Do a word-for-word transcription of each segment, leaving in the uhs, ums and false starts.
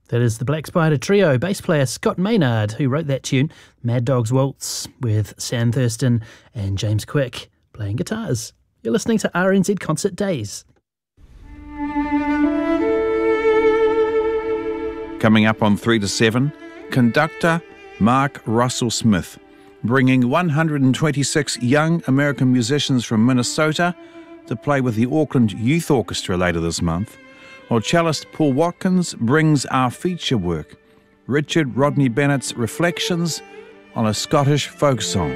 That is the Black Spider Trio, bass player Scott Maynard, who wrote that tune, Mad Dog's Waltz, with Sam Thurston and James Quick playing guitars. You're listening to R N Z Concert Days. Coming up on three to seven, conductor Mark Russell Smith, bringing one hundred twenty-six young American musicians from Minnesota to play with the Auckland Youth Orchestra later this month, while cellist Paul Watkins brings our feature work, Richard Rodney Bennett's Reflections on a Scottish folk song.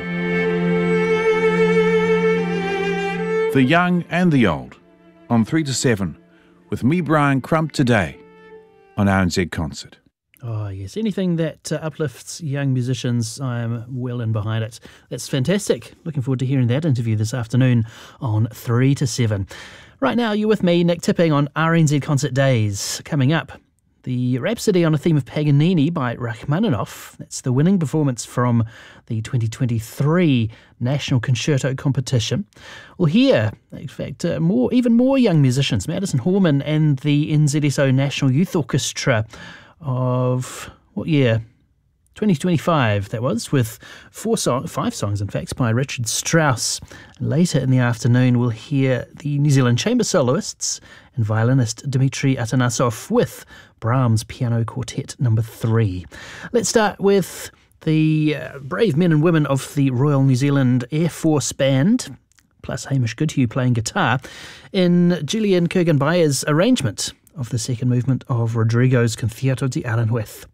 The young and the old, on three to seven, with me, Brian Crump, today on R N Z Concert. Oh, yes. Anything that uh, uplifts young musicians, I am well in behind it. That's fantastic. Looking forward to hearing that interview this afternoon on three to seven. Right now, you're with me, Nick Tipping, on R N Z Concert Days. Coming up, the Rhapsody on a Theme of Paganini by Rachmaninoff. That's the winning performance from the twenty twenty-three National Concerto Competition. We'll hear, in fact, uh, more, even more young musicians, Madison Horman and the N Z S O National Youth Orchestra of, what year? twenty twenty-five, that was, with four song, five songs, in fact, by Richard Strauss. Later in the afternoon, we'll hear the New Zealand chamber soloists and violinist Dmitri Atanasov with Brahms Piano Quartet number three. Let's start with the uh, brave men and women of the Royal New Zealand Air Force Band, plus Hamish Goodhue playing guitar, in Julian Kurgan Bayer's arrangement of the second movement of Rodrigo's Concierto de Aranjuez.